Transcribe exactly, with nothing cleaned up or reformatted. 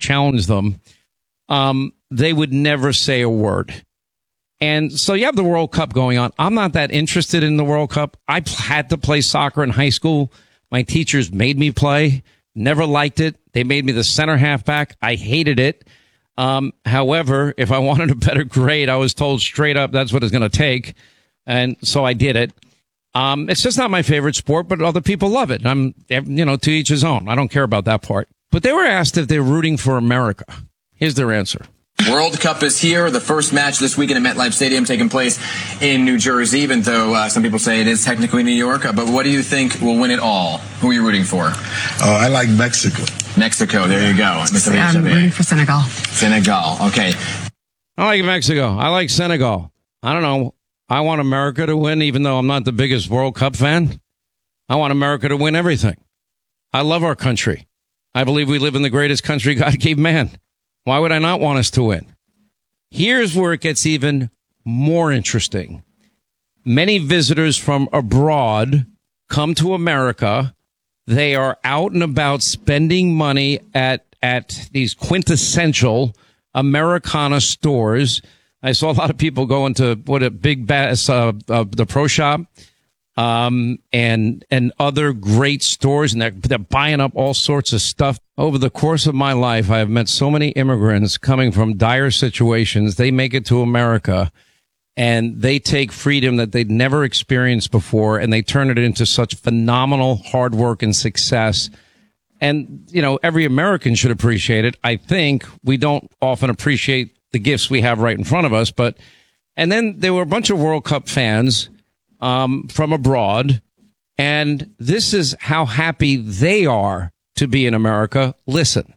challenged them, um, they would never say a word. And so you have the World Cup going on. I'm not that interested in the World Cup. I had to play soccer in high school. My teachers made me play. Never liked it. They made me the center halfback. I hated it. Um, however, if I wanted a better grade, I was told straight up that's what it's going to take. And so I did it. Um, it's just not my favorite sport, but other people love it. I'm, you know, to each his own. I don't care about that part. But they were asked if they're rooting for America. Here's their answer. World Cup is here. The first match this weekend at MetLife Stadium taking place in New Jersey, even though uh, some people say it is technically New York. Uh, but what do you think will win it all? Who are you rooting for? Uh, I like Mexico. Mexico. There you go. I'm rooting for Senegal. Senegal. Okay. I like Mexico. I like Senegal. I don't know. I want America to win, even though I'm not the biggest World Cup fan. I want America to win everything. I love our country. I believe we live in the greatest country God gave man. Why would I not want us to win? Here's where it gets even more interesting. Many visitors from abroad come to America. They are out and about spending money at, at these quintessential Americana stores. I saw a lot of people going to what a big bass, uh, uh, the Pro Shop, um, and, and other great stores. And they're, they're buying up all sorts of stuff. Over the course of my life, I have met so many immigrants coming from dire situations. They make it to America and they take freedom that they'd never experienced before and they turn it into such phenomenal hard work and success. And, you know, every American should appreciate it. I think we don't often appreciate the gifts we have right in front of us. But, and then there were a bunch of World Cup fans, um, from abroad. And this is how happy they are to be in America. Listen.